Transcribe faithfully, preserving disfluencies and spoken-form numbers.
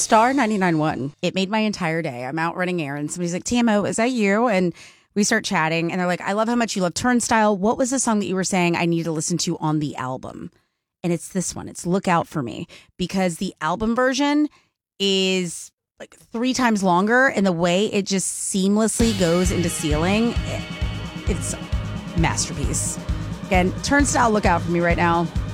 Star ninety-nine point one. It made my entire day. I'm out running errands. Somebody's like, T M O, is that you? And we start chatting, and they're like, I love how much you love Turnstile. What was the song that you were saying I need to listen to on the album? And it's this one. It's Look Out For Me, because the album version is like three times longer, and the way it just seamlessly goes into Ceiling, it, it's a masterpiece. Again, Turnstile, Look Out For Me right now.